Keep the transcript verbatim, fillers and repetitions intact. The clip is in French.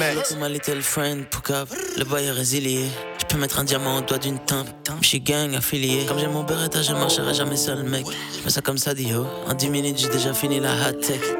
Look at my little friend, Poucave, le boy est résilié. J'peux mettre un diamant au doigt d'une teinte. J'suis gang affilié. Comme j'ai mon beretta, je marcherai jamais seul, mec. J'fais ça comme ça, Dio. En dix minutes, j'ai déjà fini la hot tech.